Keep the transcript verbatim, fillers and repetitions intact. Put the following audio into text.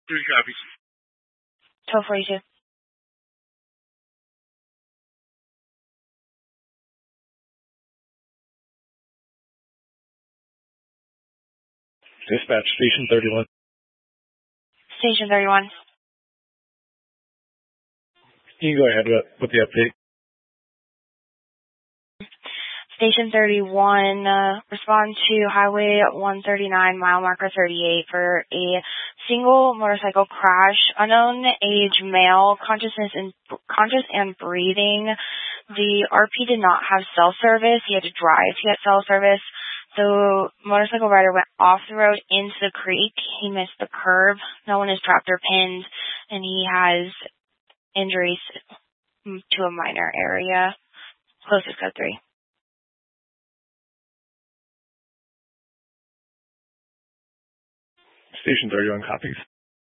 Three copies. twelve forty-two. Dispatch, Station thirty-one. Station thirty-one. You can go ahead with, with the update. Station thirty-one, uh, respond to Highway one thirty-nine, mile marker thirty-eight for a single motorcycle crash. Unknown age male, consciousness and conscious and breathing. The R P did not have cell service. He had to drive to get cell service. The motorcycle rider went off the road into the creek. He missed the curb. No one is trapped or pinned, and he has injuries to a minor area. Closest code three. Station thirty-one copies.